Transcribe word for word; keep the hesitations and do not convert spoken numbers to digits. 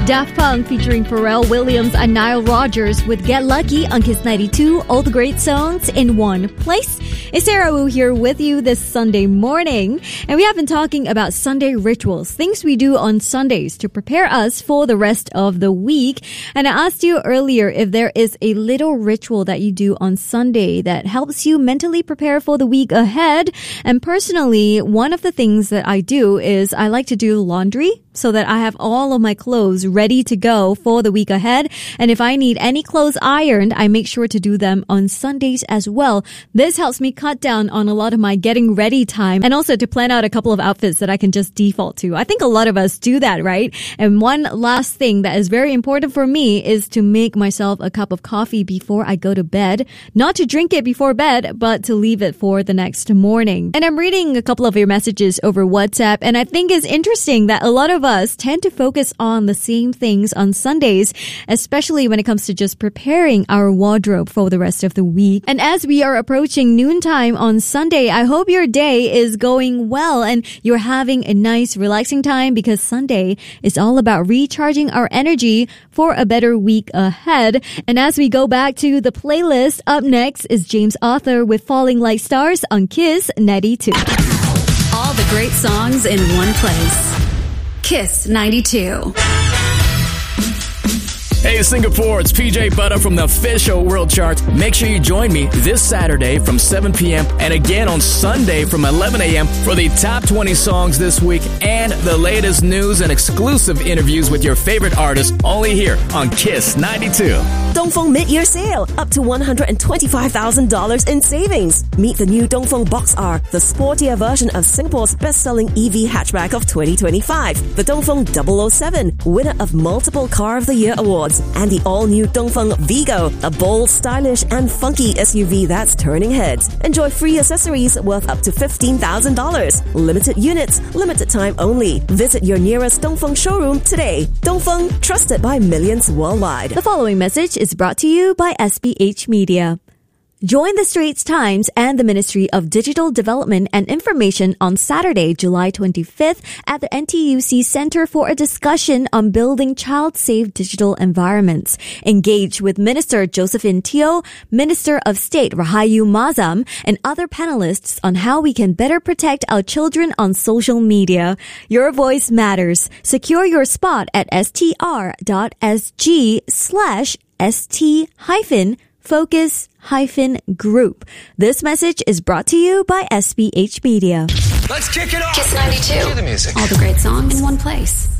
Daft Punk featuring Pharrell Williams and Nile Rodgers with Get Lucky on Kiss ninety-two. All the great songs in one place. It's Sarah Wu here with you this Sunday morning. And we have been talking about Sunday rituals, things we do on Sundays to prepare us for the rest of the week. And I asked you earlier if there is a little ritual that you do on Sunday that helps you mentally prepare for the week ahead. And personally, one of the things that I do is I like to do laundry so that I have all of my clothes ready to go for the week ahead. And if I need any clothes ironed, I make sure to do them on Sundays as well. This helps me cut down on a lot of my getting ready time and also to plan out a couple of outfits that I can just default to. I think a lot of us do that, right? And one last thing that is very important for me is to make myself a cup of coffee before I go to bed. Not to drink it before bed, but to leave it for the next morning. And I'm reading a couple of your messages over WhatsApp, and I think it's interesting that a lot of us tend to focus on the same things on Sundays, especially when it comes to just preparing our wardrobe for the rest of the week. And as we are approaching noontime on Sunday, I hope your day is going well and you're having a nice relaxing time, because Sunday is all about recharging our energy for a better week ahead. And as we go back to the playlist, up next is James Arthur with Falling Like Stars on Kiss ninety-two. All the great songs in one place. Kiss ninety-two. Hey Singapore, it's P J Butter from the official World Chart. Make sure you join me this Saturday from seven p.m. and again on Sunday from eleven a.m. for the top twenty songs this week and the latest news and exclusive interviews with your favorite artists, only here on Kiss ninety-two. Dongfeng mid-year sale, up to one hundred twenty-five thousand dollars in savings. Meet the new Dongfeng Box R, the sportier version of Singapore's best-selling E V hatchback of twenty twenty-five. The Dongfeng double oh seven, winner of multiple Car of the Year awards. And the all-new Dongfeng Vigo, a bold, stylish and funky S U V that's turning heads. Enjoy free accessories worth up to fifteen thousand dollars. Limited units, limited time only. Visit your nearest Dongfeng showroom today. Dongfeng, trusted by millions worldwide. The following message is brought to you by S B H Media. Join the Straits Times and the Ministry of Digital Development and Information on Saturday, July twenty-fifth at the N T U C Center for a discussion on building child-safe digital environments. Engage with Minister Josephine Teo, Minister of State Rahayu Mazam, and other panelists on how we can better protect our children on social media. Your voice matters. Secure your spot at str.sg slash st hyphen focus hyphen group. This message is brought to you by S B H Media. Let's kick it off. Kiss ninety-two. Cue the music. All the great songs in one place.